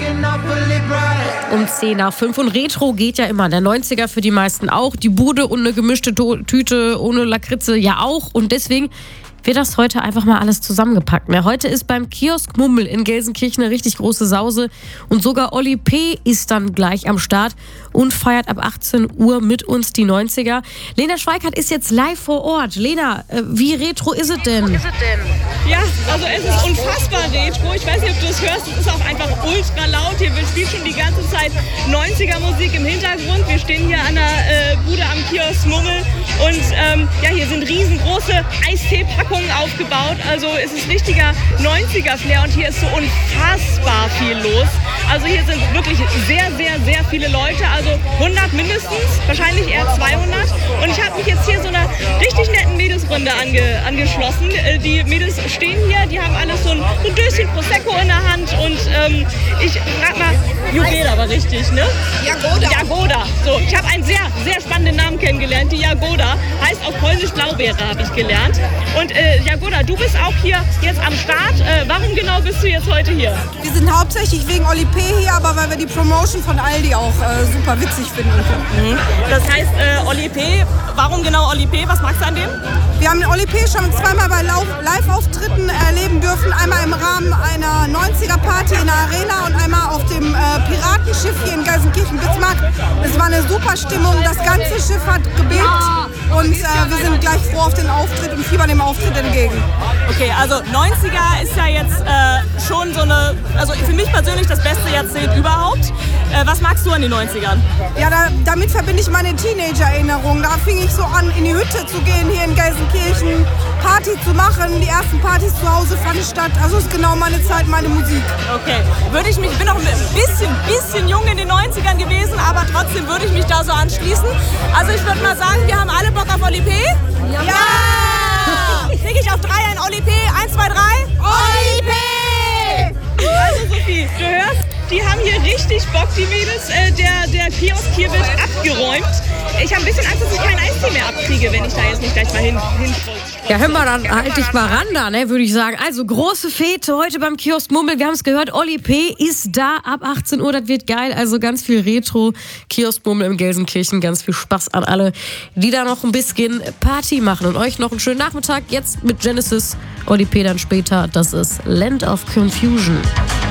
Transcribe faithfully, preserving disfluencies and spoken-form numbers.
Um zehn nach fünf. Und Retro geht ja immer. Der neunziger für die meisten auch. Die Bude und eine gemischte Tüte ohne Lakritze ja auch. Und deswegen wird das heute einfach mal alles zusammengepackt. Ne? Heute ist beim Kiosk Mummel in Gelsenkirchen eine richtig große Sause. Und sogar Oli P. ist dann gleich am Start und feiert ab achtzehn Uhr mit uns die neunziger. Lena Schweikart ist jetzt live vor Ort. Lena, wie retro ist es denn? Ja, also es ist unfassbar retro. Ich weiß nicht, ob du es hörst. Es ist auch einfach ultra laut. Hier spielt schon die ganze Zeit neunziger Musik im Hintergrund. Wir stehen hier an der äh, Bude am Kiosk Mummel. Und ähm, ja, hier sind riesengroße Eisteepackungen aufgebaut. Also es ist richtiger neunziger-Flair und hier ist so unfassbar viel los. Also hier sind wirklich sehr, sehr, sehr viele Leute. Also hundert mindestens, wahrscheinlich eher zweihundert. Und ich habe mich jetzt hier so einer richtig netten Mädelsrunde ange, angeschlossen. Die Mädels stehen hier, die haben alles so ein, so ein Döschen Prosecco in der Hand. Und ähm, ich frag mal, Juwela war richtig, ne? Jagoda. Jagoda. So, ich habe einen sehr, sehr spannenden Namen kennengelernt. Die Jagoda heißt auf Polnisch Blaubeere, habe ich gelernt. Und äh, Jagoda, du bist auch hier jetzt am Start. Äh, warum genau bist du jetzt heute hier? Wir sind hauptsächlich wegen Oli P. hier, aber weil wir die Promotion von Aldi auch äh, super witzig finden. Mhm. Das heißt, äh, Oli P., warum genau Oli P.? Was magst du an dem? Wir haben den Oli P. schon zweimal bei Live-Auftritten erleben dürfen. Einmal im Rahmen einer neunziger-Party in der Arena und einmal auf dem äh, Piratenschiff hier in Gelsenkirchen-Bismarck. Es war eine super Stimmung. Das ganze Schiff hat gebebt und äh, wir sind gleich froh auf den Auftritt und fiebern dem Auftritt entgegen. Okay, also neunziger ist ja jetzt äh, schon so eine, also für mich persönlich das beste Jahrzehnt überhaupt. Äh, was magst du an den neunzigern? Ja, da, damit verbinde ich meine Teenager-Erinnerungen. Da fing ich so an, in die Hütte zu gehen, hier in Gelsenkirchen, Party zu machen. Die ersten Partys zu Hause fanden statt. Also ist genau meine Zeit, meine Musik. Okay, würde ich mich, ich bin noch ein bisschen, bisschen jung in den neunzigern gewesen, aber trotzdem würde ich mich da so anschließen. Also ich würde mal sagen, wir haben alle Bock auf Oli P. Ja! Ja! Kriege ich auf drei ein Oli P? Eins, zwei, drei. Oli P! Also Sophie, du hörst, die haben hier richtig Bock, die Mädels. Äh, der, der Kiosk hier wird abgeräumt. Ich habe ein bisschen Angst, dass ich kein Eistee mehr abkriege, wenn ich da jetzt nicht gleich mal hin, hin Ja, hör mal, dann halt dich mal ran da, ne, würde ich sagen. Also, große Fete heute beim Kiosk Mummel. Wir haben es gehört, Oli P. ist da ab achtzehn Uhr. Das wird geil. Also, ganz viel Retro. Kiosk Mummel im Gelsenkirchen. Ganz viel Spaß an alle, die da noch ein bisschen Party machen. Und euch noch einen schönen Nachmittag. Jetzt mit Genesis. Oli P. dann später. Das ist Land of Confusion.